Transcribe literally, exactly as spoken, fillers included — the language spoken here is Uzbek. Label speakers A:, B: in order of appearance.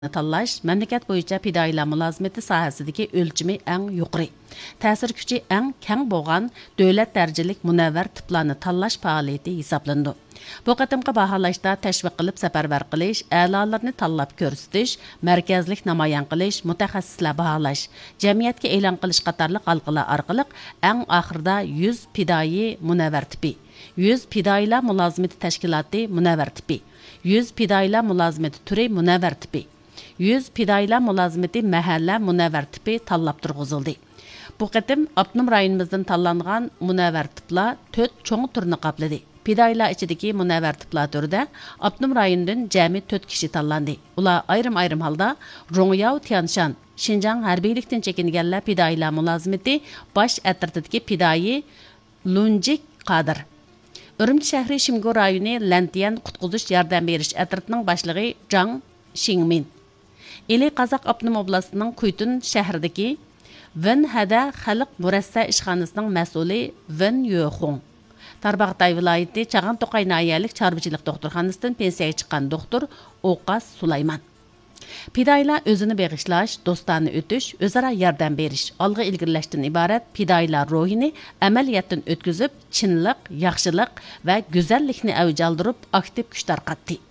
A: tanlash mamlakat bo'yicha fidoyilar mulozimati sohasidagi o'lchimi eng yuqori, ta'sir kuchi eng keng bo'lgan davlat darajalik munavvar tiplarni tanlash faoliyati hisoblandi. Bu qatimqi baholashda tashviq qilib safarbar qilish, a'lolarni tanlab ko'rsatish, markazlik namoyon qilish, mutaxassislar baholash, jamiyatga e'lon qilish qatorliq halqalar orqali eng oxirida yuz fidoyi munavvar tipi, yuz fidoyilar mulozimati tashkiloti munavvar tipi, yuz fidoyilar mulozimati turi munavvar tipi, yuz fidoyilar mulozimati mahalla munavvar tipi tanlab turg'izildi. Bu qatim Abnum rayonimizdan tanlangan munavvar tiplar to'rt cho'ng turni qopladi. Fidoyilar ichidagi munavvar tiplar turida Abnum rayonidan jami to'rt kishi tanlandi. Ular ayrim-ayrim holda Rongyao Tianshan, Xinjiang harbiylikdan chekinganlar fidoyilar mulozimati bosh atirtidagi fidoyi Lunjik Qadir. Urumchi shahri Shimgo rayoni Lantian qutquzish yordam berish atirtining boshlig'i Zhang Xingmin. Ili Qazaq Abnum oblastining Kuytun shahridagi Wen Hada xalq murassa ishxonasining mas'uli Wen Yuxong. Tarbag'tay viloyati Chag'an To'qay nahiyalik chorvachilik doktorxonasidan pensiyaga chiqqan doktor O'qas Sulayman. Fidoyilar o'zini beg'ishlash, do'stona o'tish, o'zaro yordam berish, olg'a ilgirlashdan iborat fidoyilar ruhini amaliyotdan o'tkazib, chinlik, yaxshilik va go'zallikni avj oldirib, aktiv kuch tarqatdi.